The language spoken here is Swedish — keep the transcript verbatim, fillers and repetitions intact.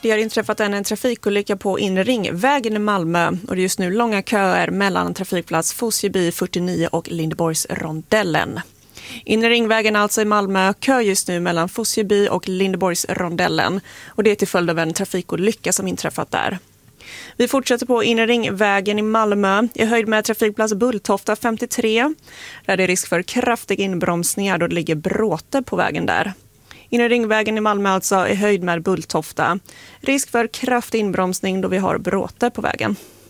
Det har inträffat en trafikolycka på Inre Ringvägen i Malmö och det är just nu långa köer mellan trafikplats Fosieby fyrtionio och Lindeborgsrondellen. Inre Ringvägen alltså i Malmö, kö just nu mellan Fosieby och Lindeborgsrondellen och det är till följd av en trafikolycka som inträffat där. Vi fortsätter på Inre Ringvägen i Malmö i höjd med trafikplats Bulltofta femtiotre där det är risk för kraftiga inbromsningar då det ligger bråte på vägen där. Inre Ringvägen i Malmö alltså i höjd med Bulltofta. Risk för kraftig inbromsning då vi har bråte på vägen.